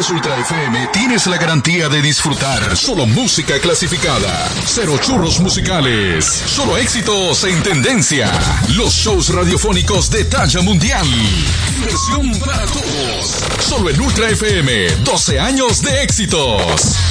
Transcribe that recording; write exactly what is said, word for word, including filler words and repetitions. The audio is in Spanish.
Churros Ultra F M tienes la garantía de disfrutar solo música clasificada. Cero churros musicales. Solo éxitos en tendencia. Los shows radiofónicos de talla mundial. Diversión para todos. Solo en Ultra F M. doce años de éxitos.